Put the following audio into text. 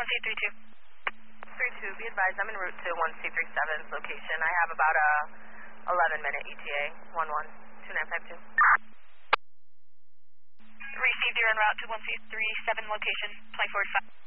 1C32. 32, be advised, I'm en route to 1C37's location. I have about a 11-minute ETA, 112952. Received, you're en route to 1C37 location, 24-5.